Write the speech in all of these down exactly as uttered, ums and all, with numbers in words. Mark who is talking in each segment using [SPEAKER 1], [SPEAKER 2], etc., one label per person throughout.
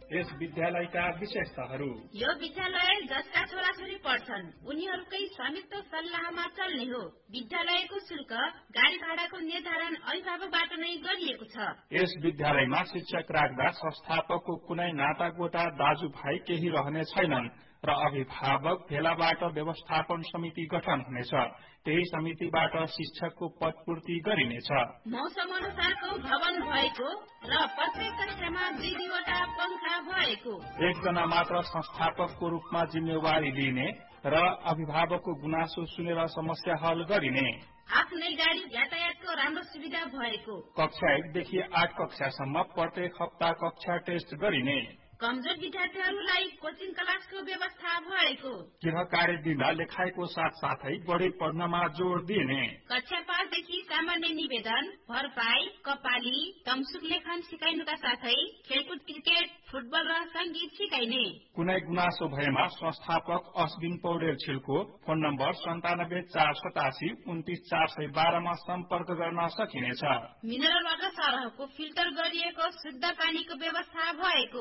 [SPEAKER 1] यस विद्यालयका विशेषताहरू।
[SPEAKER 2] यो विद्यालय जसका छोराछोरी पढ्छन् उनीहरूकै स्वामित्व सल्लाहमा चल्ने हो। विद्यालयको शुल्क गाडी भाडाको निर्धारण अभिभावकबाट नै गरिएको छ।
[SPEAKER 1] यस विद्यालयमा शिक्षक राख्दा संस्थापकको कुनै नातागोता दाजुभाइ केही रहने छैनन् र अभिभावक भेलाबाट व्यवस्थापन समिति गठन हुनेछ। त्यही समितिबाट शिक्षकको पदपूर्ति गरिनेछ।
[SPEAKER 2] मौसम अनुसारको भवन भएको र प्रत्येक कक्षामा दुई दुईवटा पंखा भएको।
[SPEAKER 1] एकजना मात्र संस्थापकको रूपमा जिम्मेवारी लिने र अभिभावकको गुनासो सुनेर समस्या हल गरिने।
[SPEAKER 2] आफ्नै गाडी यातायातको राम्रो सुविधा भएको।
[SPEAKER 1] कक्षा एकदेखि आठ कक्षासम्म प्रत्येक हप्ता कक्षा टेस्ट गरिने।
[SPEAKER 2] कमजोर विद्यार्थीहरूलाई कोचिङ क्लासको व्यवस्था भएको।
[SPEAKER 1] गृह कार्य दिँदा लेखाइको साथ साथै बढी पढ्नमा जोड़ दिने।
[SPEAKER 2] कक्षा पाँचदेखि सामान्य निवेदन, भरपाई, कपाली, तमसुक लेखन सिकाइनुका साथै खेलकुद, क्रिकेट, फुटबल र संगीत सिकाइने।
[SPEAKER 1] कुनै गुनासो भएमा संस्थापक अश्विन पौडेल छिल्को फोन नम्बर सन्तानब्बे चार सतासी उन्तिस चार सय बाह्रमा सम्पर्क गर्न सकिनेछ।
[SPEAKER 2] मिनरल वाटर सरहको फिल्टर गरिएको शुद्ध पानीको व्यवस्था भएको।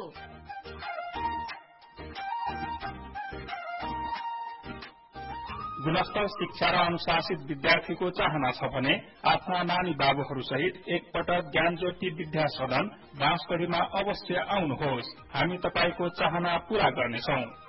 [SPEAKER 1] गुणस्तर शिक्षा र अनुशासित विद्यार्थीको चाहना छ भने आफ्ना नानी बाबुहरू सहित एकपटक ज्ञानज्योति विद्या सदन बाँसगढीमा अवश्य आउनुहोस्। हामी तपाईको चाहना पूरा गर्नेछौं।